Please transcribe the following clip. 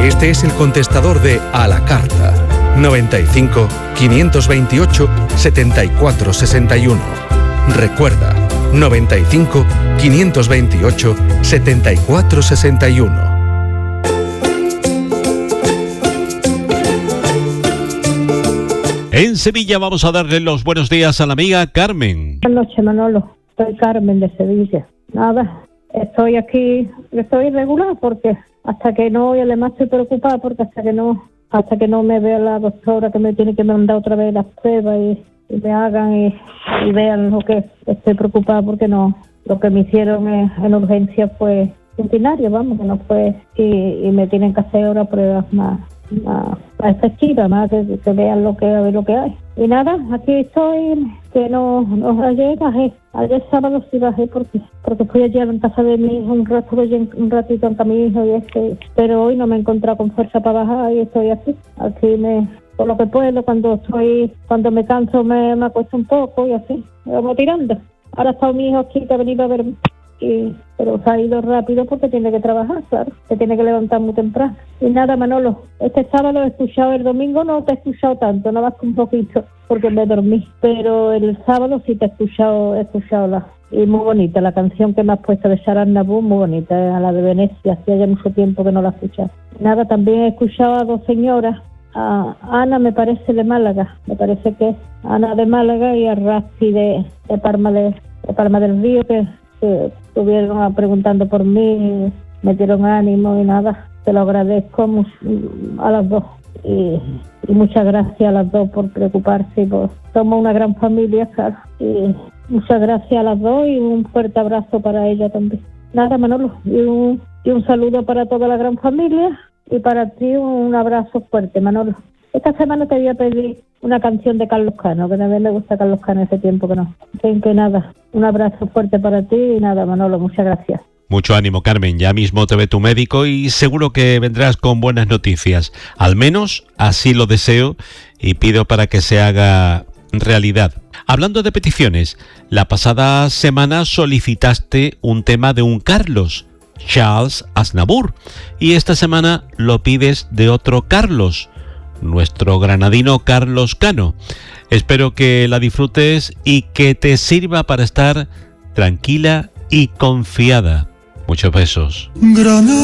Este es el contestador de A la Carta. 95 528 74 61. Recuerda, 95 528 74 61. En Sevilla vamos a darle los buenos días a la amiga Carmen. Buenas noches, Manolo. Soy Carmen de Sevilla. Nada, estoy aquí, estoy irregular porque hasta que no, y además estoy preocupada porque hasta que no me vea la doctora que me tiene que mandar otra vez las pruebas y me hagan y vean lo que estoy preocupada porque no, lo que me hicieron en urgencia fue rutinario, vamos, que no fue, y me tienen que hacer ahora pruebas más efectiva, más que vean lo que hay. Y nada, aquí estoy, que no ayer bajé. Ayer sábado sí bajé porque fui allí a la casa de mi hijo un ratito en camino pero hoy no me he encontrado con fuerza para bajar y estoy aquí por lo que puedo, cuando me canso me acuesto un poco y así, me vamos tirando. Ahora está mi hijo aquí que ha venido a verme. Pero se ha ido rápido porque tiene que trabajar, claro, se tiene que levantar muy temprano. Y nada, Manolo, este sábado he escuchado, el domingo no te he escuchado tanto, nada más que un poquito, porque me dormí, pero el sábado sí te he escuchado y muy bonita, la canción que me has puesto de Sharon Naboo, muy bonita, la de Venecia, hacía ya mucho tiempo que no la escuchaba. Nada, también he escuchado a dos señoras, a Ana me parece de Málaga, me parece que es Ana de Málaga y a Rasti de Palma del Río, que estuvieron preguntando por mí, me dieron ánimo y nada, te lo agradezco a las dos y muchas gracias a las dos por preocuparse, somos una gran familia, claro, y muchas gracias a las dos y un fuerte abrazo para ella también. Nada, Manolo, y un saludo para toda la gran familia y para ti un abrazo fuerte, Manolo. Esta semana te voy a pedir una canción de Carlos Cano, que también me gusta Carlos Cano, ese tiempo que no. Así que nada, un abrazo fuerte para ti y nada, Manolo, muchas gracias. Mucho ánimo, Carmen, ya mismo te ve tu médico y seguro que vendrás con buenas noticias. Al menos así lo deseo y pido para que se haga realidad. Hablando de peticiones, la pasada semana solicitaste un tema de un Carlos, Charles Aznavour, y esta semana lo pides de otro Carlos, nuestro granadino Carlos Cano. Espero que la disfrutes y que te sirva para estar tranquila y confiada. Muchos besos.